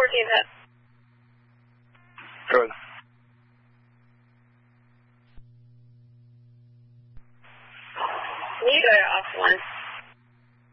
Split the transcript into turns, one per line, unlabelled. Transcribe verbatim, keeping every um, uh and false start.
fourteen hit.
Good.
You got it off one.